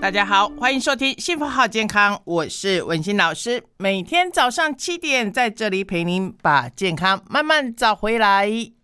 大家好，欢迎收听幸福好健康，我是文心老师，每天早上7点在这里陪您把健康慢慢找回来。